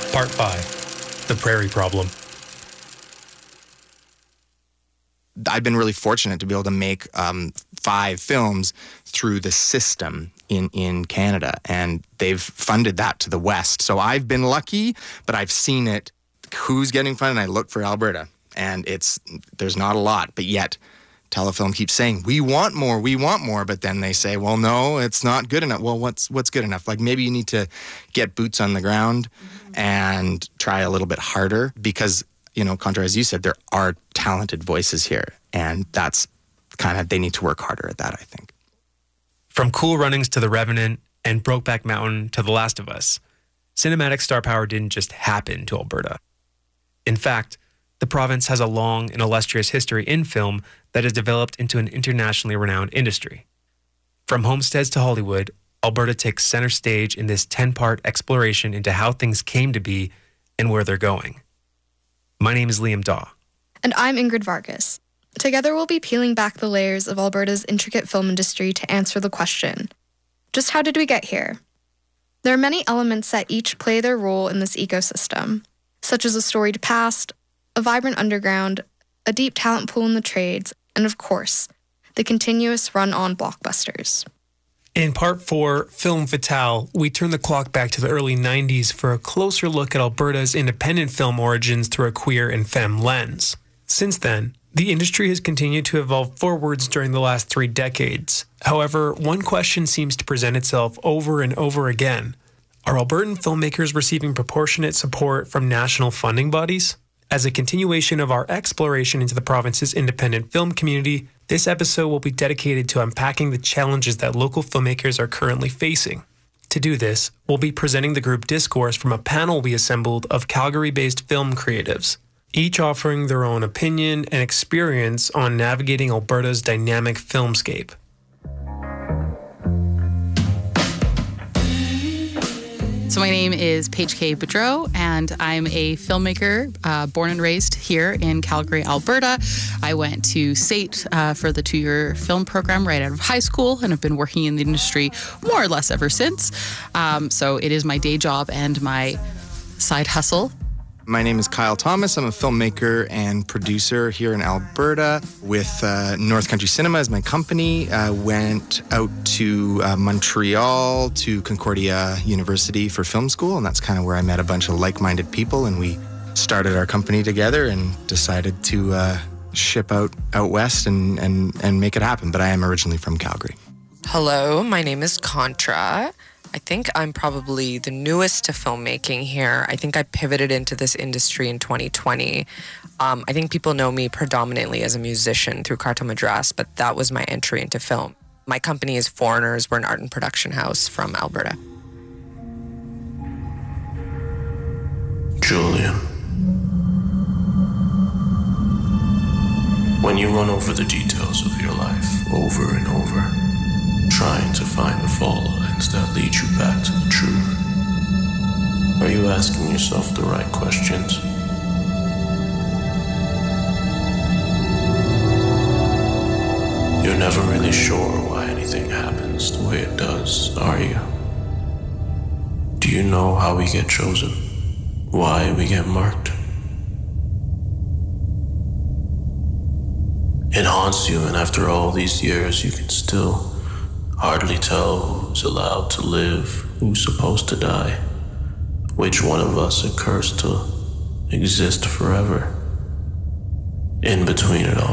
Part 5, The Prairie Problem. I've been really fortunate to be able to make 5 films through the system in Canada, and they've funded that to the West. So I've been lucky, but I've seen it, who's getting funded, and I look for Alberta, and there's not a lot, but yet Telefilm keeps saying, we want more, but then they say, well, no, it's not good enough. Well, what's good enough? Like, maybe you need to get boots on the ground and try a little bit harder because, Contra, as you said, there are talented voices here, and that's they need to work harder at that, I think. From Cool Runnings to The Revenant and Brokeback Mountain to The Last of Us, cinematic star power didn't just happen to Alberta. In fact, the province has a long and illustrious history in film that has developed into an internationally renowned industry. From homesteads to Hollywood, Alberta takes center stage in this 10-part exploration into how things came to be and where they're going. My name is Liam Daw. And I'm Ingrid Vargas. Together we'll be peeling back the layers of Alberta's intricate film industry to answer the question, just how did we get here? There are many elements that each play their role in this ecosystem, such as a storied past, a vibrant underground, a deep talent pool in the trades, and of course, the continuous run-on blockbusters. In Part 4, Film Fatale, we turn the clock back to the early 90s for a closer look at Alberta's independent film origins through a queer and femme lens. Since then, the industry has continued to evolve forwards during the last 3 decades. However, one question seems to present itself over and over again. Are Albertan filmmakers receiving proportionate support from national funding bodies? As a continuation of our exploration into the province's independent film community, this episode will be dedicated to unpacking the challenges that local filmmakers are currently facing. To do this, we'll be presenting the group Discourse from a panel we assembled of Calgary-based film creatives, each offering their own opinion and experience on navigating Alberta's dynamic filmscape. So my name is Paige K. Boudreau, and I'm a filmmaker born and raised here in Calgary, Alberta. I went to SAIT for the 2-year film program right out of high school, and have been working in the industry more or less ever since. So it is my day job and my side hustle. My name is Kyle Thomas. I'm a filmmaker and producer here in Alberta with North Country Cinema as my company. Went out to Montreal to Concordia University for film school, and that's kind of where I met a bunch of like-minded people, and we started our company together and decided to ship out west and make it happen. But I am originally from Calgary. Hello, my name is Contra. I think I'm probably the newest to filmmaking here. I think I pivoted into this industry in 2020. I think people know me predominantly as a musician through Carta Madras, but that was my entry into film. My company is Foreigners. We're an art and production house from Alberta. Julian, when you run over the details of your life over and over, trying to find the fault lines that lead you back to the truth, are you asking yourself the right questions? You're never really sure why anything happens the way it does, are you? Do you know how we get chosen? Why we get marked? It haunts you, and after all these years, you can still hardly tell who's allowed to live, who's supposed to die, which one of us are cursed to exist forever. In between it all,